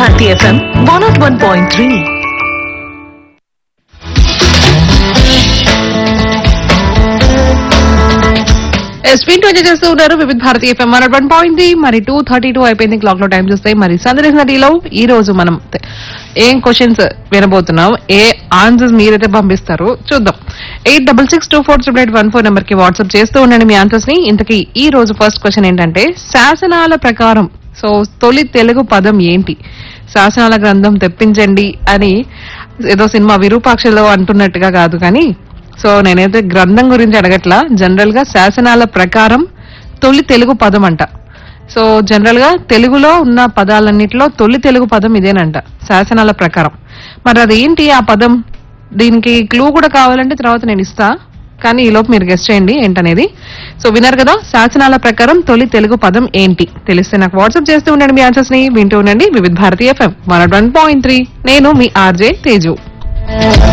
Bharati FM 101.3. Speed చేస్తూ ఉన్నారు వివిధ భారతి ఎఫ్ఎం 101.3. మరి 2:32 అయిపోయింది క్లాక్ లో టైం చూస్తే. మరి సందేశ్ నదిలో ఈ రోజు మనం ఏం క్వశ్చన్స్ వినబోతున్నాం, ఏ ఆన్సర్స్ మీరైతే పంపిస్తారో చూద్దాం. 86624814 నెంబర్ కి వాట్సాప్ చేస్తూ ఉండండి మీ ఆన్సర్స్ ని. ఇంతకీ ఈ రోజు ఫస్ట్ క్వశ్చన్ ఏంటంటే, శాసనాల ప్రకారం తొలి తెలుగు పదం ఏంటి? శాసనాల గ్రంథం తెప్పించండి అని ఏదో సినిమా విరూపాక్షలో అంటున్నట్టుగా కాదు, కానీ నేనైతే గ్రంథం గురించి అడగట్లా. జనరల్ గా శాసనాల ప్రకారం తొలి తెలుగు పదం అంట. జనరల్ గా తెలుగులో ఉన్న పదాలన్నిటిలో తొలి తెలుగు పదం ఇదేనంట శాసనాల ప్రకారం. మరి అదేంటి ఆ పదం? దీనికి క్లూ కూడా కావాలంటే తర్వాత నేను ఇస్తా, కానీ ఈలోపు మీరు గెస్ట్ చేయండి ఏంటనేది. విన్నారు కదా, శాసనాల ప్రకారం తొలి తెలుగు పదం ఏంటి? తెలిస్తే నాకు వాట్సాప్ చేస్తూ ఉండండి మీ ఆన్సర్స్ ని. వింటూ ఉండండి వివిధ భారతి ఎఫ్ఎం 101.3. నేను మీ ఆర్జే తేజు.